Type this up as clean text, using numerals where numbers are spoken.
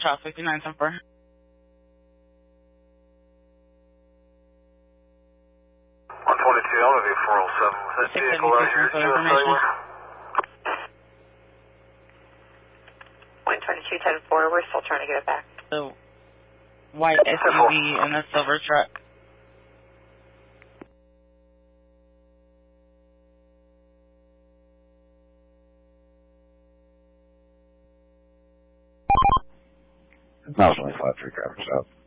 Charles 5974. 122, I'm going to be 407 with that vehicle out here. Information. 122.10-4, we're still trying to get it back. The white SUV and the silver truck. Miles 25, 3 drivers out.